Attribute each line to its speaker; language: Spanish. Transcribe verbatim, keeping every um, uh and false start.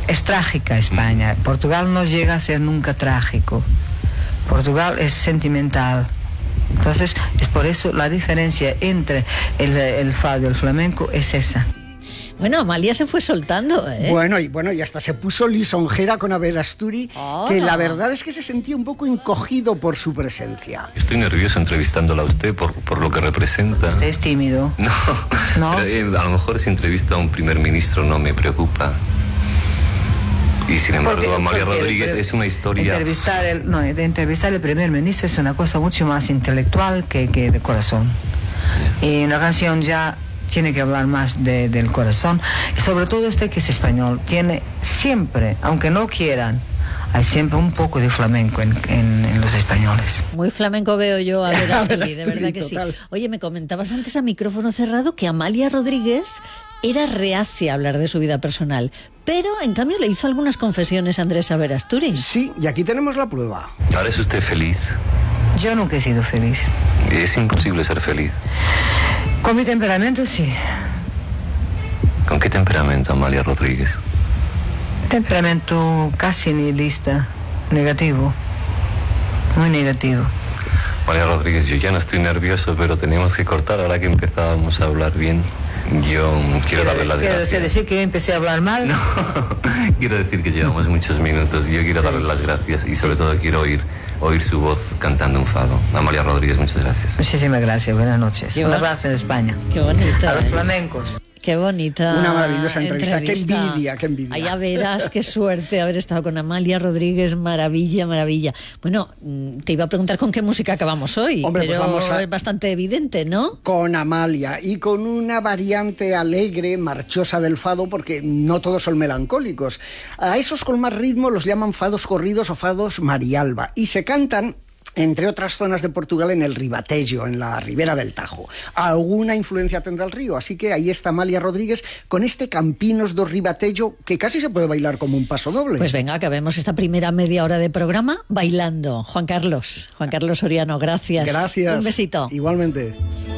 Speaker 1: es trágica España. Portugal no llega a ser nunca trágico. Portugal es sentimental. Entonces, es por eso la diferencia entre el, el fado y el flamenco es esa.
Speaker 2: Bueno, Amalia se fue soltando, ¿eh?
Speaker 3: Bueno, y bueno, y hasta se puso lisonjera con Aberasturi, oh. que la verdad es que se sentía un poco encogido por su presencia.
Speaker 4: Estoy nervioso entrevistándola a usted por, por lo que representa.
Speaker 1: ¿Usted es tímido?
Speaker 4: No, ¿No? Pero, eh, a lo mejor si entrevista a un primer ministro no me preocupa. Y sin embargo, porque, Amalia porque Rodríguez el, es una historia...
Speaker 1: Entrevistar el, no, de entrevistar al primer ministro es una cosa mucho más intelectual que, que de corazón. Yeah. Y una canción ya tiene que hablar más de, del corazón. Y sobre todo este que es español, tiene siempre, aunque no quieran, hay siempre un poco de flamenco en, en, en los españoles.
Speaker 2: Muy flamenco veo yo a Aberasturi, de verdad que total. Sí. Oye, me comentabas antes a micrófono cerrado que Amalia Rodríguez era reacia a hablar de su vida personal, pero en cambio le hizo algunas confesiones a Andrés Aberasturi.
Speaker 3: Sí, y aquí tenemos la prueba.
Speaker 4: ¿Ahora es usted feliz?
Speaker 1: Yo nunca he sido feliz.
Speaker 4: Es imposible ser feliz.
Speaker 1: Con mi temperamento, sí.
Speaker 4: ¿Con qué temperamento, Amalia Rodríguez?
Speaker 1: Temperamento casi nihilista, negativo, muy negativo.
Speaker 4: Amalia Rodríguez, yo ya no estoy nervioso, pero tenemos que cortar ahora que empezábamos a hablar bien. Yo quiero darle las gracias.
Speaker 1: ¿Quiere decir que yo empecé a hablar mal?
Speaker 4: No, quiero decir que llevamos muchos minutos. Yo quiero sí. darle las gracias y sobre todo quiero oír oír su voz cantando un fado. Amalia Rodríguez, muchas gracias.
Speaker 1: Muchísimas gracias, buenas noches. Un abrazo en España.
Speaker 2: Qué bonito.
Speaker 1: A los flamencos.
Speaker 2: Qué bonita.
Speaker 3: Una maravillosa entrevista.
Speaker 2: entrevista.
Speaker 3: Qué envidia, qué envidia.
Speaker 2: Allá verás, qué suerte haber estado con Amalia Rodríguez. Maravilla, maravilla. Bueno, te iba a preguntar con qué música acabamos hoy.
Speaker 3: Hombre,
Speaker 2: pero
Speaker 3: pues vamos a...
Speaker 2: es bastante evidente, ¿no?
Speaker 3: Con Amalia y con una variante alegre, marchosa del fado, porque no todos son melancólicos. A esos con más ritmo los llaman fados corridos o fados marialba. Y se cantan, entre otras zonas de Portugal, en el Ribatejo, en la ribera del Tajo. Alguna influencia tendrá el río, así que ahí está Amalia Rodríguez con este Campinos do Ribatejo, que casi se puede bailar como un paso doble.
Speaker 2: Pues venga, acabemos esta primera media hora de programa bailando. Juan Carlos, Juan Carlos Soriano, gracias.
Speaker 3: Gracias.
Speaker 2: Un besito.
Speaker 3: Igualmente.